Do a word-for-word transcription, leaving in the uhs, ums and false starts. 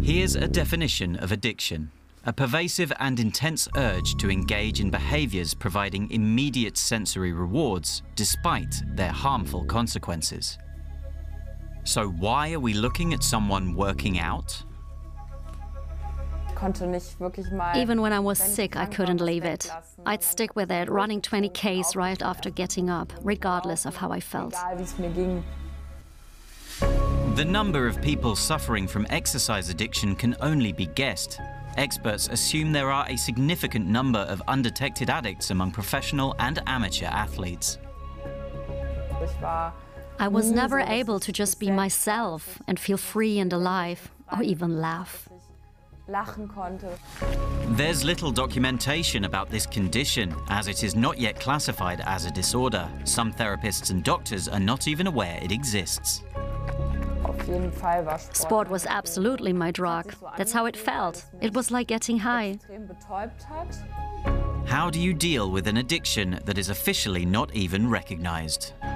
Here's a definition of addiction: a pervasive and intense urge to engage in behaviors providing immediate sensory rewards despite their harmful consequences. So why are we looking at someone working out? Even when I was sick, I couldn't leave it. I'd stick with it, running twenty Ks right after getting up, regardless of how I felt. The number of people suffering from exercise addiction can only be guessed. Experts assume there are a significant number of undetected addicts among professional and amateur athletes. I was never able to just be myself and feel free and alive, or even laugh. There's little documentation about this condition, as it is not yet classified as a disorder. Some therapists and doctors are not even aware it exists. Sport was absolutely my drug. That's how it felt. It was like getting high. How do you deal with an addiction that is officially not even recognized?